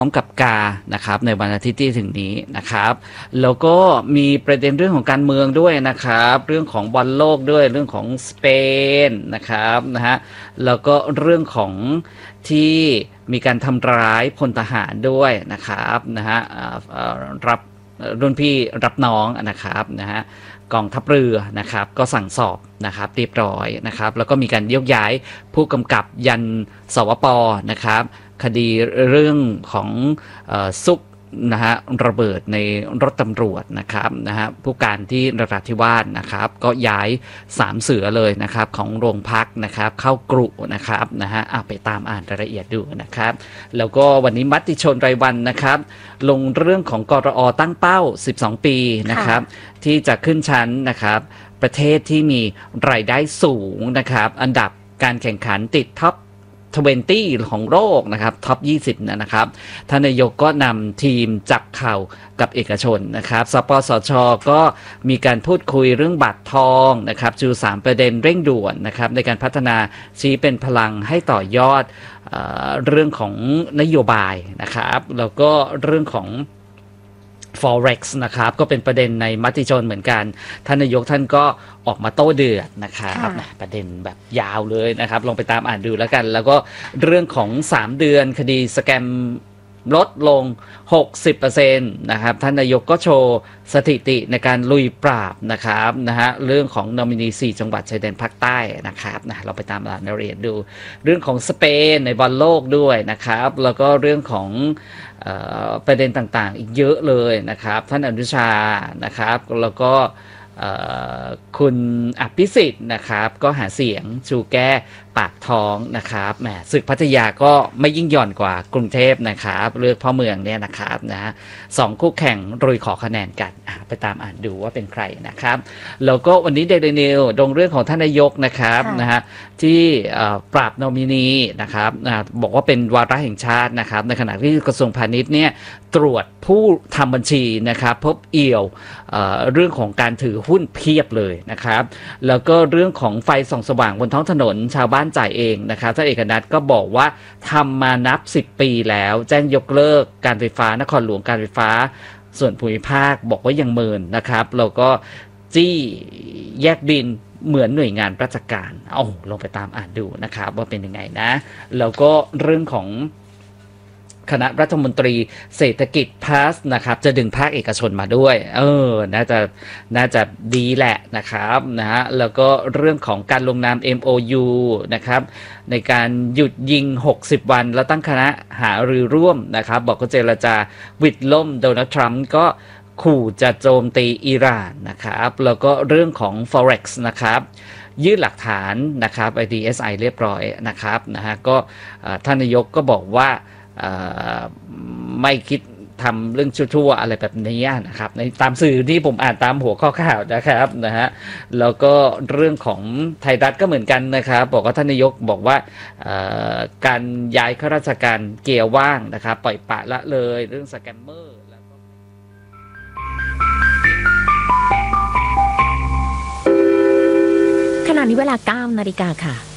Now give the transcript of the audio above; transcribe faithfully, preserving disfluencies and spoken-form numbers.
พร้อมกับกานะครับในวันอาทิตย์ที่ถึงนี้นะครับแล้วก็มีประเด็นเรื่องของการเมืองด้วยนะครับเรื่องของบอลโลกด้วยเรื่องของสเปนนะครับนะฮะแล้วก็เรื่องของที่มีการทำร้ายพลทหารด้วยนะครับนะฮะรับรุ่นพี่รับน้องนะครับนะฮะกองทัพเรือนะครับก็สั่งสอบนะครับเรียบร้อยนะครับแล้วก็มีการยกย้ายผู้กำกับยันสวปนะครับคดีเรื่องของเอ่อซุกนะฮะระเบิดในรถตำรวจนะครับนะฮะผู้การที่นราธิวาสนะครับก็ย้ายสามเสือเลยนะครับของโรงพักนะครับเข้ากรุนะครับนะฮะไปตามอ่านรายละเอียดดูนะครับแล้วก็วันนี้มติชนรายวันนะครับลงเรื่องของกรอตั้งเป้าสิบสองปีนะครับที่จะขึ้นชั้นนะครับประเทศที่มีรายได้สูงนะครับอันดับการแข่งขันติดท็อปยี่สิบของโลกนะครับท็อปยี่สิบนะครับท่านนายกก็นำทีมจับเข่ากับเอกชนนะครับสปสช.ก็มีการพูดคุยเรื่องบัตรทองนะครับจูสามประเด็นเร่งด่วนนะครับในการพัฒนาชี้เป็นพลังให้ต่อยอดเอ่อเรื่องของนโยบายนะครับแล้วก็เรื่องของForex นะครับก็เป็นประเด็นในมติชนเหมือนกันท่านนายกท่านก็ออกมาโต้เดือดนะครับประเด็นแบบยาวเลยนะครับลองไปตามอ่านดูแล้วกันแล้วก็เรื่องของสามเดือนคดีสแกมลดลง หกสิบเปอร์เซ็นต์ นะครับท่านนายกก็โชว์สถิติในการลุยปราบนะครับนะฮะเรื่องของนอมินีสี่จังหวัดชายแดนภาคใต้นะครับนะเราไปตามรายละเอียดดูเรื่องของสเปนในบอลโลกด้วยนะครับแล้วก็เรื่องของเอ่อประเด็นต่างๆอีกเยอะเลยนะครับท่านอนุชานะครับแล้วก็คุณอภิสิทธิ์นะครับก็หาเสียงชูแก้ปากท้องนะครับแหมศึกพัทยาก็ไม่ยิ่งหย่อนกว่ากรุงเทพนะครับเลือกพ่อเมืองเนี่ยนะครับนะสองคู่แข่งรุยขอคะแนนกันไปตามอ่านดูว่าเป็นใครนะครับแล้วก็วันนี้เดลินิวลงเรื่องของท่านนายกนะครับนะฮะที่ปราบนอมินีนะครับบอกว่าเป็นวาระแห่งชาตินะครับในขณะที่กระทรวงพาณิชย์เนี่ยตรวจผู้ทำบัญชีนะครับพบเอี่ยวเอ่อเรื่องของการถือหุ้นเพียบเลยนะครับแล้วก็เรื่องของไฟส่องสว่างบนท้องถนนชาวบ้านจ่ายเองนะครับท่านเอกนัทก็บอกว่าทำมานับสิบปีแล้วแจ้งยกเลิกการไฟฟ้านครหลวงการไฟฟ้าส่วนภูมิภาคบอกว่ายังเมินนะครับแล้วก็จี้แยกดินเหมือนหน่วยงานราชการเอาลงไปตามอ่านดูนะครับว่าเป็นยังไงนะแล้วก็เรื่องของคณะรัฐมนตรีเศรษฐกิจพาสนะครับจะดึงภาคเอกชนมาด้วยเออน่าจะน่าจะดีแหละนะครับนะฮะแล้วก็เรื่องของการลงนาม เอ็ม โอ ยู นะครับในการหยุดยิงหกสิบวันแล้วตั้งคณะหารือร่วมนะครับบอกว่าเจรจาวิดล่มโดนัลด์ทรัมป์ก็ขู่จะโจมตีอิหร่านนะครับแล้วก็เรื่องของ Forex นะครับยื่นหลักฐานนะครับไอ ดี เอส ไอ เรียบร้อยนะครับนะฮะก็ท่านนายกก็บอกว่าไม่คิดทำเรื่องชั่วๆอะไรแบบนี้นะครับในตามสื่อที่ผมอ่านตามหัวข้อข่าวนะครับนะฮะแล้วก็เรื่องของไทยรัฐก็เหมือนกันนะครับบอกว่าท่านนายกบอกว่าการย้ายข้าราชการเกียร์ว่างนะครับปล่อยปละละเลยเรื่องสแกมเมอร์ขณะนี้เวลา เก้านาฬิกาค่ะ